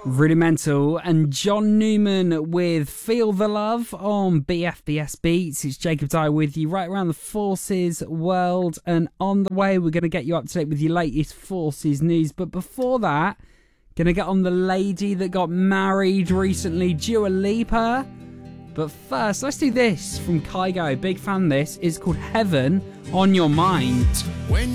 Rudimental and John Newman with Feel the Love on BFBS Beats. It's Jacob Dye with you right around the Forces world, and on the way we're going to get you up to date with your latest Forces news. But before that, going to get on the lady that got married recently, Dua Lipa. But first, let's do this from Kygo. Big fan of this. It's called Heaven on Your Mind.